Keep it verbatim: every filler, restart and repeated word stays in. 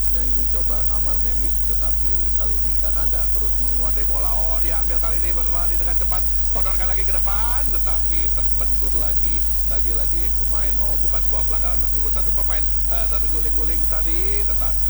seharusnya ini coba Amar Memi, tetapi kali ini Kanada terus menguasai bola. Oh, diambil kali ini, berlari dengan cepat, sodorkan lagi ke depan, tetapi terbentur lagi. Lagi-lagi pemain, oh bukan sebuah pelanggaran meskipun satu pemain uh, terguling-guling tadi, tetapi